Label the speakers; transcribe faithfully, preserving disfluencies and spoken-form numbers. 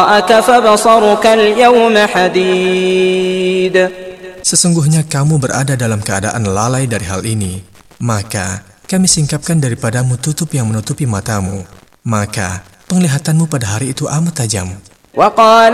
Speaker 1: Sesungguhnya kamu berada dalam keadaan lalai dari hal ini, maka kami singkapkan daripadamu tutup yang menutupi matamu, maka penglihatanmu pada hari itu amat tajam.